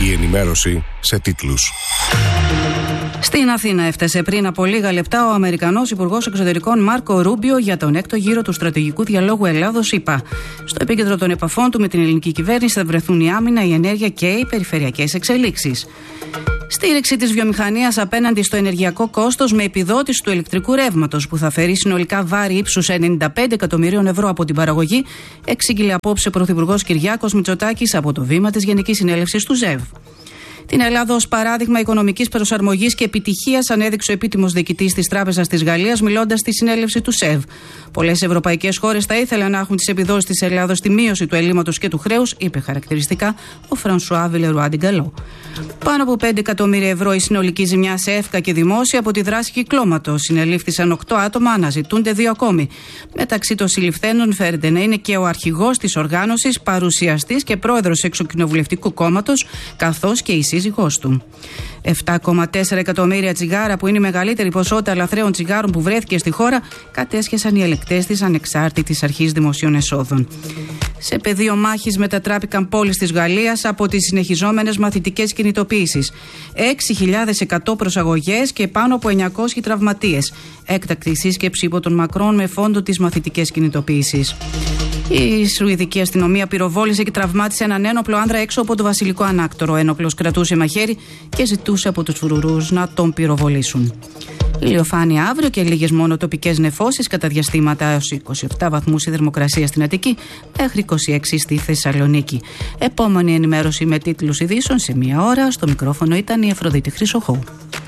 Η ενημέρωση σε τίτλους. Στην Αθήνα έφτασε πριν από λίγα λεπτά ο Αμερικανός Υπουργός Εξωτερικών Μάρκο Ρούμπιο για τον έκτο γύρο του στρατηγικού διαλόγου Ελλάδος-ΗΠΑ. Στο επίκεντρο των επαφών του με την ελληνική κυβέρνηση θα βρεθούν η άμυνα, η ενέργεια και οι περιφερειακές εξελίξεις. Στήριξη της βιομηχανίας απέναντι στο ενεργειακό κόστος με επιδότηση του ηλεκτρικού ρεύματος που θα φέρει συνολικά βάρη ύψους 95 εκατομμυρίων ευρώ από την παραγωγή, εξήγηλε απόψε ο Πρωθυπουργός Κυριάκος Μητσοτάκης από το βήμα της Γενικής Συνέλευσης του ΖΕΒ. Την Ελλάδα ως παράδειγμα οικονομικής προσαρμογής και επιτυχίας ανέδειξε ο επίτιμος διοικητής της Τράπεζας της Γαλλίας, μιλώντας στη συνέλευση του ΣΕΒ. Πολλές ευρωπαϊκές χώρες θα ήθελαν να έχουν τις επιδόσεις της Ελλάδος στη μείωση του ελλείμματος και του χρέους, είπε χαρακτηριστικά ο Φρανσουά Βιλερουά Ντιγκαλό. Πάνω από 5 εκατομμύρια ευρώ η συνολική ζημιά σε ΕΦΚΑ και δημόσια από τη δράση κυκλώματος. Συνελήφθησαν 8 άτομα, αναζητούνται 2 ακόμη. Μεταξύ των συλληφθέντων φέρεται να είναι και ο αρχηγός της οργάνωσης, παρουσιαστής και πρόεδρος εξοκοινοβουλευτικού κόμματος, καθώς και η σύζυγός του. 7,4 εκατομμύρια τσιγάρα, που είναι η μεγαλύτερη ποσότητα λαθρέων τσιγάρων που βρέθηκε στη χώρα, κατέσχεσαν οι ελεκτές της Ανεξάρτητης Αρχής Δημοσίων Εσόδων. Σε πεδίο μάχης μετατράπηκαν πόλεις της Γαλλίας από τις συνεχιζόμενες μαθητικές κινητοποίησεις. 6.100 προσαγωγές και πάνω από 900 τραυματίες. Έκτακτη σύσκεψη υπό τον Μακρόν με φόντο τις μαθητικές κινητοποίησεις. Η Σουηδική αστυνομία πυροβόλησε και τραυμάτισε έναν ένοπλο άνδρα έξω από το Βασιλικό Ανάκτορο. Ο ένοπλος κρατούσε μαχαίρι και ζητούσε από τους φρουρούς να τον πυροβολήσουν. Ηλιοφάνεια αύριο και λίγες μόνο τοπικές νεφώσεις, κατά διαστήματα έως 27 βαθμούς η θερμοκρασία στην Αττική, μέχρι 26 στη Θεσσαλονίκη. Επόμενη ενημέρωση με τίτλους ειδήσεων σε 1 ώρα. Στο μικρόφωνο ήταν η Αφροδίτη Χρυσοχώου.